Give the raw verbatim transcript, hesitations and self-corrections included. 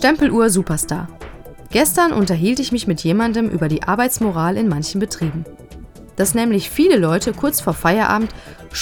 Stempeluhr Superstar. Gestern unterhielt ich mich mit jemandem über die Arbeitsmoral in manchen Betrieben. Dass nämlich viele Leute kurz vor Feierabend